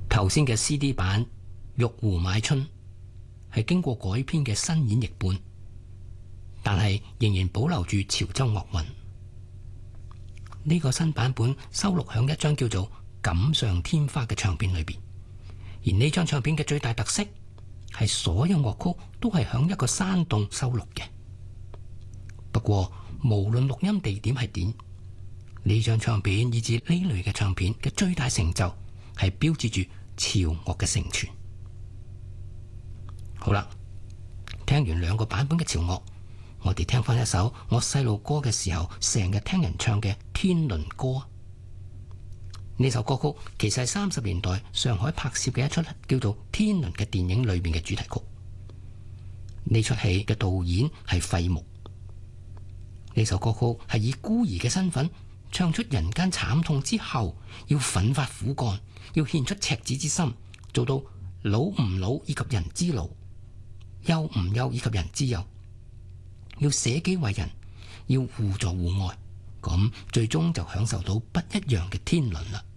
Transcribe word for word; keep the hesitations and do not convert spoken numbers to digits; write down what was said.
頭先嘅 C D 版《玉壺買春》係經過改編嘅新演繹本，但係仍然保留住潮州樂韻。呢、這個新版本收錄響一張叫做《錦上添花》嘅唱片裏邊，而呢張唱片嘅最大特色係所有樂曲都係響一個山洞收錄嘅。不過無論錄音地點係點，呢張唱片以至呢類嘅唱片嘅最大成就係標誌住潮樂嘅承傳。好啦，聽完兩個版本嘅潮樂，我哋聽翻一首我細路哥嘅時候成日聽人唱嘅《天倫歌》。呢首歌曲其實係三十年代上海拍攝嘅一出叫做《天倫》嘅電影裏面嘅主題曲。呢出戲嘅導演係費穆。呢首歌曲係以孤兒嘅身份唱出人間慘痛之後，要奮發苦幹，要獻出赤子之心，做到老唔老以及人之老，憂唔憂以及人之憂，要捨己為人，要互助互愛，咁最終就享受到不一樣嘅天倫啦。